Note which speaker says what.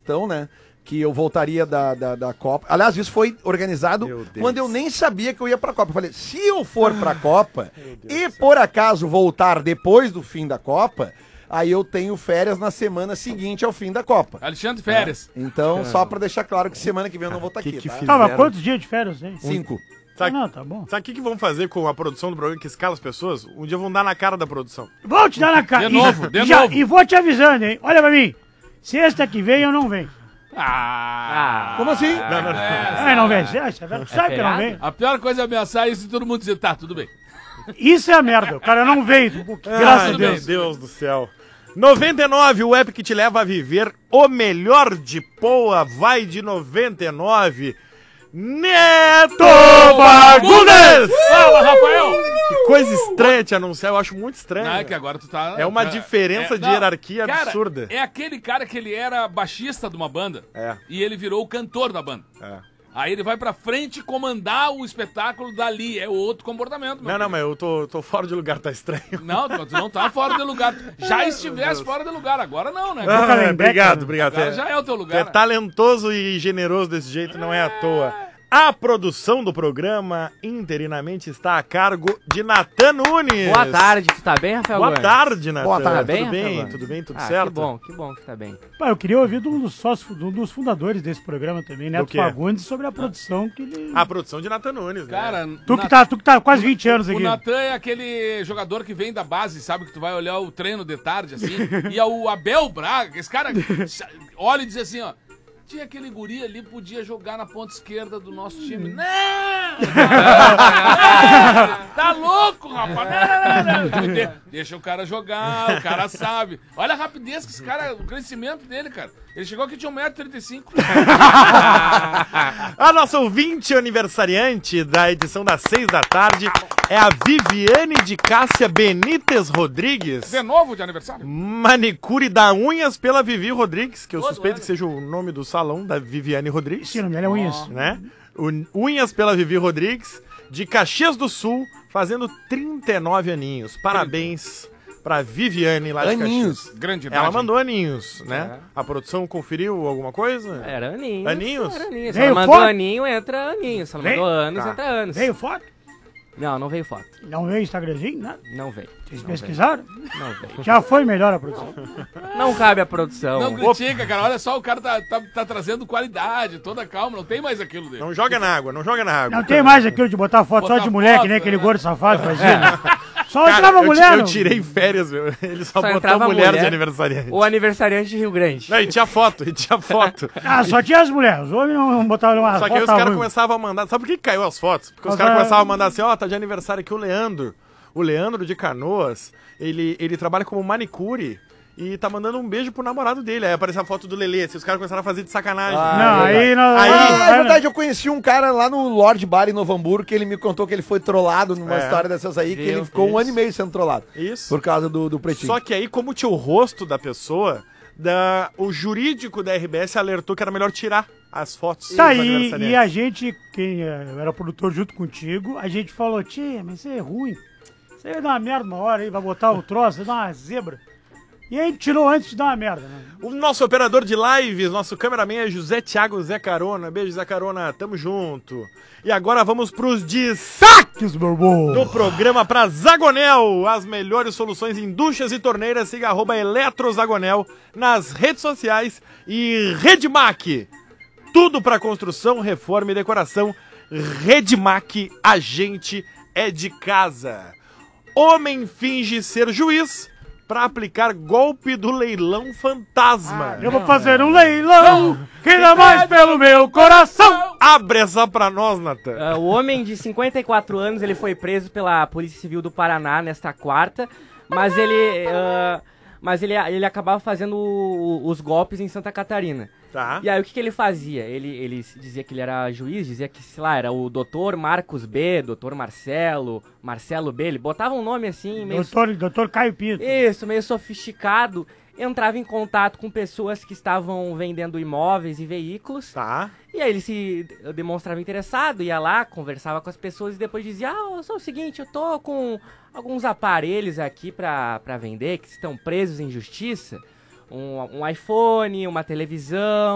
Speaker 1: questão, né? Que eu voltaria da Copa. Aliás, isso foi organizado quando eu nem sabia que eu ia pra Copa. Eu falei, se eu for pra Copa e por acaso voltar depois do fim da Copa, aí eu tenho férias na semana seguinte ao fim da Copa.
Speaker 2: Alexandre Férias.
Speaker 1: Então, só pra deixar claro que semana que vem eu não vou estar aqui, tá?
Speaker 3: Tá, mas quantos dias de férias, hein?
Speaker 1: 5.
Speaker 3: Ah, não, tá bom.
Speaker 4: Sabe o que vão fazer com a produção do programa que escala as pessoas? Um dia vão dar na cara da produção.
Speaker 3: Vou te dar na cara.
Speaker 2: De novo.
Speaker 3: E vou te avisando, hein? Olha pra mim. Sexta que vem eu não venho.
Speaker 1: Como assim?
Speaker 3: Não vem. Você sabe que eu não venho.
Speaker 2: A pior coisa é ameaçar isso e todo mundo dizer, tá, tudo bem.
Speaker 3: Isso é a merda. O cara não veio. Graças a Deus.
Speaker 4: Meu Deus do céu. 99, o app que te leva a viver o melhor de Poa. Vai de 99. Neto Fagundes!
Speaker 2: Fala, Rafael!
Speaker 4: Que coisa estranha te anunciar, eu acho muito estranho.
Speaker 2: Não, é que agora tu tá...
Speaker 4: É uma diferença de hierarquia
Speaker 2: cara,
Speaker 4: absurda.
Speaker 2: É aquele cara que ele era baixista de uma banda.
Speaker 4: É.
Speaker 2: E ele virou o cantor da banda.
Speaker 4: É.
Speaker 2: Aí ele vai pra frente comandar o espetáculo dali. É outro comportamento, meu
Speaker 4: Não, mas eu tô fora de lugar, tá estranho.
Speaker 2: Não, tu não tá fora de lugar. Já estivesse fora de lugar, agora não, né?
Speaker 4: Obrigado.
Speaker 2: Agora já é o teu
Speaker 4: Tu
Speaker 2: lugar.
Speaker 4: é
Speaker 2: né?
Speaker 4: talentoso e generoso desse jeito, não é à toa. A produção do programa interinamente está a cargo de Natan Nunes.
Speaker 5: Boa tarde, tu tá bem, Rafael
Speaker 4: Boa
Speaker 5: Gomes?
Speaker 4: tarde, Natan.
Speaker 1: Boa tarde.
Speaker 5: Tá bem,
Speaker 4: Tudo bem,
Speaker 5: Rafael?
Speaker 4: tudo bem, tudo certo?
Speaker 5: Que bom que tá bem.
Speaker 3: Pá, eu queria ouvir de um dos sócios, um dos fundadores desse programa também, Neto
Speaker 4: quê?
Speaker 3: Fagundes, sobre a produção que ele...
Speaker 4: A produção de Natan Nunes, né?
Speaker 2: Cara,
Speaker 3: Tu que tá há quase 20 anos
Speaker 2: o
Speaker 3: aqui.
Speaker 2: Natan é aquele jogador que vem da base, sabe? Que tu vai olhar o treino de tarde, assim. E o Abel Braga, esse cara olha e diz assim, ó. Tinha aquele guri ali, podia jogar na ponta esquerda do nosso time. Não! Tá louco, rapaz! Não. Deixa o cara jogar, o cara sabe. Olha a rapidez que esse cara, o crescimento dele, cara. Ele chegou aqui, tinha 1,35 m.
Speaker 4: A nossa ouvinte aniversariante da edição das 6 da tarde é a Viviane de Cássia Benítez Rodrigues.
Speaker 2: De novo de aniversário?
Speaker 4: Manicure da Unhas pela Vivi Rodrigues, que eu
Speaker 2: Todo
Speaker 4: suspeito
Speaker 2: ano.
Speaker 4: que seja o nome do salão da Viviane Rodrigues.
Speaker 3: Sim, o nome dela é Unhas.
Speaker 4: Né? Unhas pela Vivi Rodrigues, de Caxias do Sul, fazendo 39 aninhos. Parabéns pra Viviane lá de
Speaker 1: Aninhos.
Speaker 4: Caxias.
Speaker 2: Grande idade.
Speaker 4: Ela mandou aninhos, né? A produção conferiu alguma coisa?
Speaker 5: Era aninhos.
Speaker 4: Aninhos?
Speaker 5: Era aninhos. Se
Speaker 3: Veio
Speaker 5: ela mandou
Speaker 3: foto?
Speaker 5: aninho, entra aninho. Se ela
Speaker 3: Veio?
Speaker 5: mandou anos,
Speaker 4: Tá.
Speaker 5: entra anos.
Speaker 3: Veio foto?
Speaker 5: Não veio foto.
Speaker 3: Não veio Instagramzinho? Nada.
Speaker 5: Não veio.
Speaker 3: Vocês
Speaker 5: Não
Speaker 3: pesquisaram?
Speaker 5: veio. Não veio.
Speaker 3: Já foi melhor a produção.
Speaker 5: Não cabe a produção.
Speaker 2: Não critica, cara. Olha só, o cara tá trazendo qualidade, toda calma. Não tem mais aquilo dele.
Speaker 4: Não joga na água, não joga na água.
Speaker 3: Não tem mais aquilo de botar foto só
Speaker 2: Botar
Speaker 3: de mulher,
Speaker 2: foto,
Speaker 3: que nem aquele
Speaker 2: né?
Speaker 3: gordo safado fazia. né? Só
Speaker 4: Cara,
Speaker 3: entrava mulher.
Speaker 4: eu
Speaker 3: não.
Speaker 4: tirei férias, meu. Ele só botou
Speaker 5: entrava
Speaker 4: mulher de aniversariante.
Speaker 5: O aniversariante de Rio Grande.
Speaker 4: Não, e tinha foto,
Speaker 3: Ah, só tinha as mulheres. Os homens não botavam uma
Speaker 4: Só que aí os
Speaker 3: foto
Speaker 4: caras
Speaker 3: ruim.
Speaker 4: começavam a mandar. Sabe por que caiu as fotos? Porque os
Speaker 3: Mas
Speaker 4: caras
Speaker 3: é-
Speaker 4: começavam a mandar assim: ó, tá de aniversário aqui o Leandro. O Leandro de Canoas, ele trabalha como manicure e tá mandando um beijo pro namorado dele. Aí apareceu a foto do Lelê, assim, os caras começaram a fazer de sacanagem.
Speaker 3: Não, aí não.
Speaker 1: É verdade, eu conheci um cara lá no Lord Bar em Novo Hamburgo que ele me contou que ele foi trollado numa
Speaker 4: É.
Speaker 1: história dessas aí, que
Speaker 5: Viu?
Speaker 1: ele ficou um
Speaker 4: Isso.
Speaker 1: ano e meio sendo trollado.
Speaker 4: Isso.
Speaker 1: Por causa do pretinho.
Speaker 4: Só que aí, como tinha o rosto da pessoa, o jurídico da RBS alertou que era melhor tirar as fotos.
Speaker 3: Tá
Speaker 4: dos
Speaker 3: aí,
Speaker 4: aniversariantes.
Speaker 3: e a gente, quem era produtor junto contigo, a gente falou, tia, mas isso é ruim. Isso aí vai dar uma merda uma hora aí, vai botar o troço, vai dar uma zebra. E aí tirou antes de dar uma merda, né?
Speaker 4: O nosso operador de lives, nosso cameraman é José Thiago Zé Carona. Beijo, Zé Carona, tamo junto. E agora vamos pros destaques
Speaker 3: Que meu bom.
Speaker 4: do programa pra Zagonel. As melhores soluções em duchas e torneiras. Siga @eletrozagonel nas redes sociais. E Redmac. Tudo pra construção, reforma e decoração. Redmac, a gente é de casa. Homem finge ser juiz pra aplicar golpe do leilão fantasma.
Speaker 3: Eu vou fazer um leilão, que dá mais pelo meu coração.
Speaker 4: Abre essa pra nós, Natan.
Speaker 5: O homem de 54 anos, ele foi preso pela Polícia Civil do Paraná nesta quarta, mas ele acabava fazendo os golpes em Santa Catarina.
Speaker 4: Tá.
Speaker 5: E aí o que ele fazia? Ele dizia que ele era juiz, dizia que, sei lá, era o doutor Marcos B, doutor Marcelo B, ele botava um nome assim, meio...
Speaker 3: Doutor Caio Pinto.
Speaker 5: Isso, meio sofisticado, entrava em contato com pessoas que estavam vendendo imóveis e veículos.
Speaker 4: Tá.
Speaker 5: E aí ele se demonstrava interessado, ia lá, conversava com as pessoas e depois dizia, só o seguinte, eu tô com alguns aparelhos aqui pra vender que estão presos em justiça. Um iPhone, uma televisão,